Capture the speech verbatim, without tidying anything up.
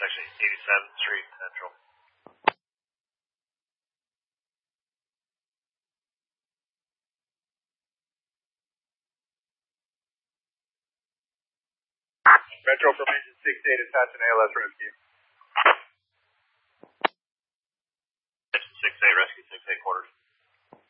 intersection eighty-seventh Street Central. Metro from engine six eight, attach an A L S rescue.